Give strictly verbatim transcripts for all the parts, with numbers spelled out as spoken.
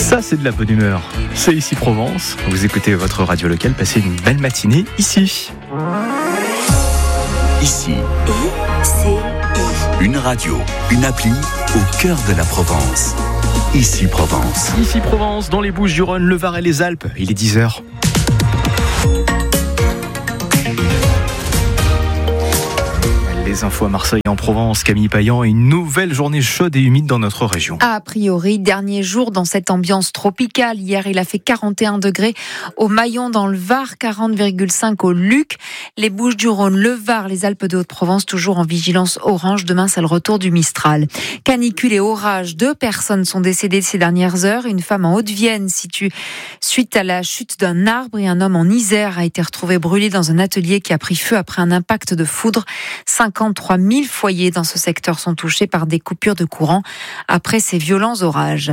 Ça, c'est de la bonne humeur. C'est ici Provence. Vous écoutez votre radio locale. Passez une belle matinée ici. Ici. I C I. Une radio, une appli au cœur de la Provence. Ici Provence. Ici Provence, dans les Bouches-du-Rhône, le Var et les Alpes. Il est dix heures. Les infos à Marseille et en Provence, Camille Payan, et une nouvelle journée chaude et humide dans notre région. A priori, dernier jour dans cette ambiance tropicale. Hier, il a fait quarante et un degrés au Maillon dans le Var, quarante virgule cinq au Luc. Les Bouches-du-Rhône, le Var, les Alpes de Haute-Provence, toujours en vigilance orange. Demain, c'est le retour du Mistral. Canicule et orage. Deux personnes sont décédées ces dernières heures. Une femme en Haute-Vienne, située suite à la chute d'un arbre, et un homme en Isère a été retrouvé brûlé dans un atelier qui a pris feu après un impact de foudre. cinquante-trois mille foyers dans ce secteur sont touchés par des coupures de courant après ces violents orages.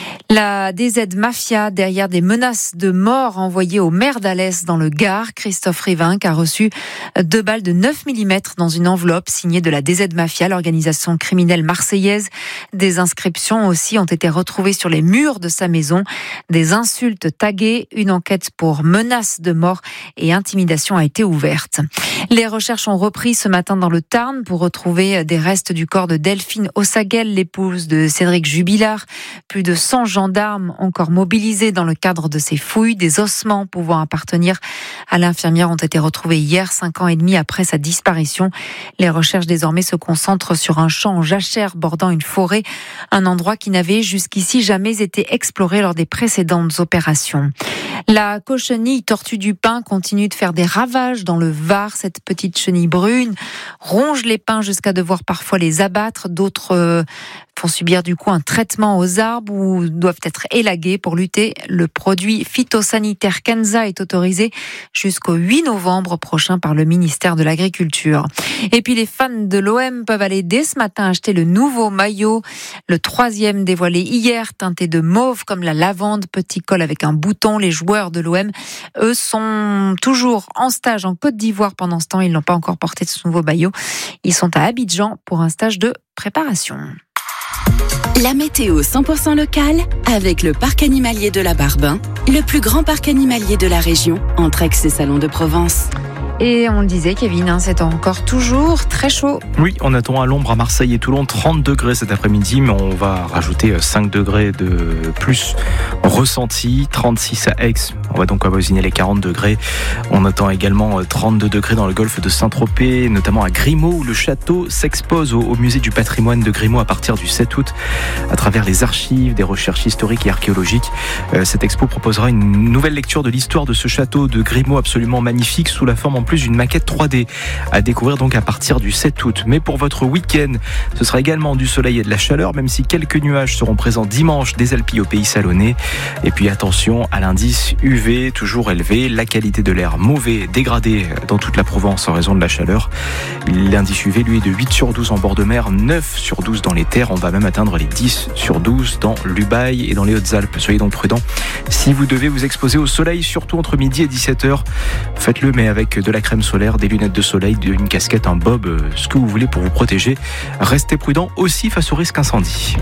La D Z Mafia, derrière des menaces de mort envoyées au maire d'Alès dans le Gard, Christophe Rivinck a reçu deux balles de neuf millimètres dans une enveloppe signée de la D Z Mafia, l'organisation criminelle marseillaise. Des inscriptions aussi ont été retrouvées sur les murs de sa maison. Des insultes taguées, une enquête pour menaces de mort et intimidation a été ouverte. Les recherches ont repris ce matin dans le Tarn pour retrouver des restes du corps de Delphine Ossaguel, l'épouse de Cédric Jubilard. Plus de cent gendarmes encore mobilisés dans le cadre de ces fouilles. Des ossements pouvant appartenir à l'infirmière ont été retrouvés hier, cinq ans et demi après sa disparition. Les recherches désormais se concentrent sur un champ en jachère bordant une forêt, un endroit qui n'avait jusqu'ici jamais été exploré lors des précédentes opérations. La cochenille tortue du pin continue de faire des ravages dans le Var. Cette petite chenille brune ronge les pins jusqu'à devoir parfois les abattre. D'autres euh, font subir du coup un traitement aux arbres ou doivent être élagués pour lutter. Le produit phytosanitaire Kenza est autorisé jusqu'au huit novembre prochain par le ministère de l'Agriculture. Et puis les fans de l'O M peuvent aller dès ce matin acheter le nouveau maillot, le troisième dévoilé hier, teinté de mauve comme la lavande, petit col avec un bouton. Les joueurs de l'O M, eux, sont toujours en stage en Côte d'Ivoire pendant ce temps. Ils n'ont pas encore porté de ce nouveau maillot. Ils sont à Abidjan pour un stage de préparation. La météo cent pour cent locale avec le parc animalier de la Barbin, le plus grand parc animalier de la région, entre Aix et Salon de Provence. Et on le disait, Kevin, hein, c'est encore toujours très chaud. Oui, on attend à l'ombre à Marseille et Toulon trente degrés cet après-midi, mais on va rajouter cinq degrés de plus ressenti, trente-six à Aix. On va donc avoisiner les quarante degrés. On attend également trente-deux degrés dans le golfe de Saint-Tropez, notamment à Grimaud, où le château s'expose au, au musée du patrimoine de Grimaud à partir du sept août. À travers les archives, des recherches historiques et archéologiques, euh, cette expo proposera une nouvelle lecture de l'histoire de ce château de Grimaud absolument magnifique, sous la forme en plus d'une maquette trois D à découvrir donc à partir du sept août. Mais pour votre week-end, ce sera également du soleil et de la chaleur, même si quelques nuages seront présents dimanche des Alpilles au Pays Salonnais. Et puis attention à l'indice U V, toujours élevé, la qualité de l'air mauvais, dégradé dans toute la Provence en raison de la chaleur. L'indice U V, lui, est de huit sur douze en bord de mer, neuf sur douze dans les terres. On va même atteindre les dix sur douze dans l'Ubaye et dans les Hautes-Alpes. Soyez donc prudents. Si vous devez vous exposer au soleil, surtout entre midi et dix-sept heures, faites-le, mais avec de la crème solaire, des lunettes de soleil, une casquette, un bob, ce que vous voulez pour vous protéger. Restez prudents aussi face au risque incendie.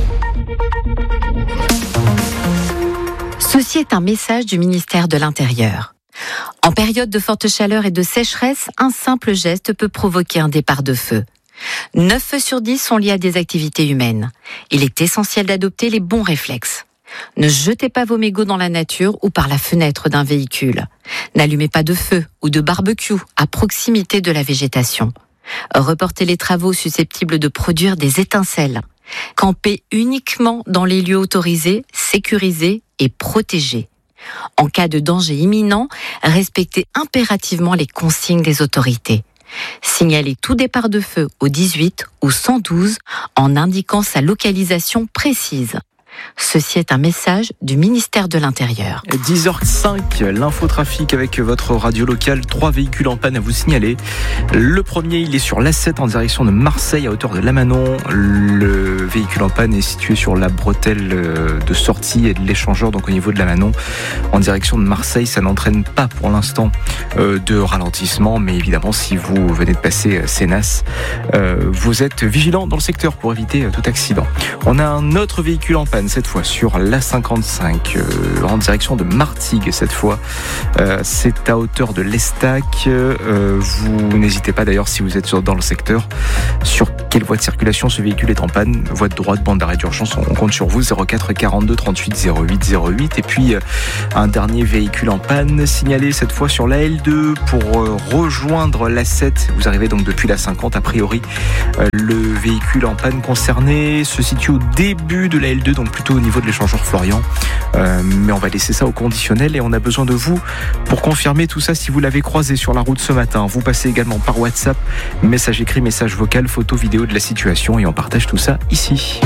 Ceci est un message du ministère de l'Intérieur. En période de forte chaleur et de sécheresse, un simple geste peut provoquer un départ de feu. neuf feux sur dix sont liés à des activités humaines. Il est essentiel d'adopter les bons réflexes. Ne jetez pas vos mégots dans la nature ou par la fenêtre d'un véhicule. N'allumez pas de feu ou de barbecue à proximité de la végétation. Reportez les travaux susceptibles de produire des étincelles. Campez uniquement dans les lieux autorisés, sécurisés et protégés. En cas de danger imminent, respectez impérativement les consignes des autorités. Signalez tout départ de feu au dix-huit ou cent douze en indiquant sa localisation précise. Ceci est un message du ministère de l'Intérieur. dix heures cinq, l'infotrafic avec votre radio locale. Trois véhicules en panne à vous signaler. Le premier, il est sur l'A sept en direction de Marseille à hauteur de Lamanon. Le véhicule en panne est situé sur la bretelle de sortie et de l'échangeur, donc au niveau de Lamanon en direction de Marseille. Ça n'entraîne pas pour l'instant de ralentissement, mais évidemment, si vous venez de passer Sénas, vous êtes vigilant dans le secteur pour éviter tout accident. On a un autre véhicule en panne panne cette fois sur l'A cinquante-cinq euh, en direction de Martigues cette fois. Euh, c'est à hauteur de l'Estac. Euh, vous n'hésitez pas d'ailleurs si vous êtes dans le secteur sur quelle voie de circulation ce véhicule est en panne. Voie de droite, bande d'arrêt d'urgence, on compte sur vous. zéro quatre quarante-deux trente-huit zéro huit zéro huit. Et puis euh, un dernier véhicule en panne signalé cette fois sur la L deux pour euh, rejoindre l'A sept. Vous arrivez donc depuis la cinquante a priori. Euh, le véhicule en panne concerné se situe au début de la L deux, donc plutôt au niveau de l'échangeur Florian. Euh, mais on va laisser ça au conditionnel et on a besoin de vous pour confirmer tout ça si vous l'avez croisé sur la route ce matin. Vous passez également par WhatsApp, message écrit, message vocal, photo, vidéo de la situation et on partage tout ça ici.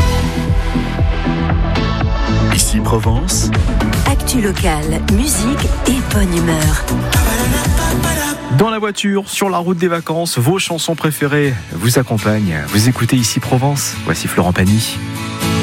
Ici Provence. Actu locale, musique et bonne humeur. Dans la voiture, sur la route des vacances, vos chansons préférées vous accompagnent. Vous écoutez Ici Provence. Voici Florent Pagny.